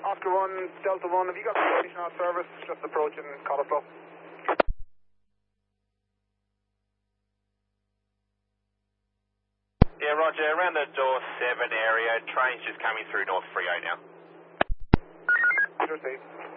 Oscar 1, Delta 1, have you got station out service? Just approaching Cottesloe. Yeah, roger, around the door 7 area, train's just coming through North Frio now. Proceed.